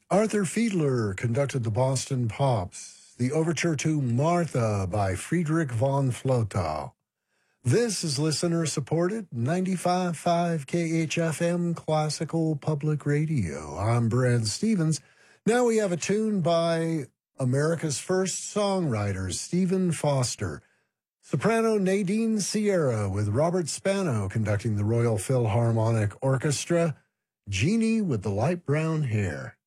Arthur Fiedler conducted the Boston Pops, the overture to Martha by Friedrich von Flotow. This is listener-supported 95.5 KHFM Classical Public Radio. I'm Brad Stevens. Now we have a tune by America's first songwriter, Stephen Foster. Soprano Nadine Sierra with Robert Spano conducting the Royal Philharmonic Orchestra. Jeannie with the Light Brown Hair.